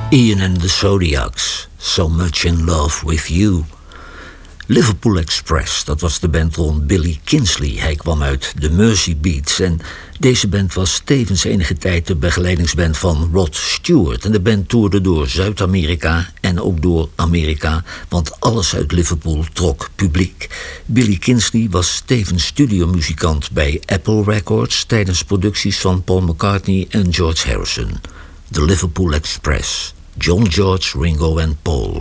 Ian and the Zodiacs, So Much in Love with You. Liverpool Express, dat was de band rond Billy Kinsley. Hij kwam uit de Mersey Beats en deze band was tevens enige tijd de begeleidingsband van Rod Stewart. En de band toerde door Zuid-Amerika en ook door Amerika, want alles uit Liverpool trok publiek. Billy Kinsley was tevens studiomuzikant bij Apple Records tijdens producties van Paul McCartney en George Harrison. De Liverpool Express, John, George, Ringo en Paul.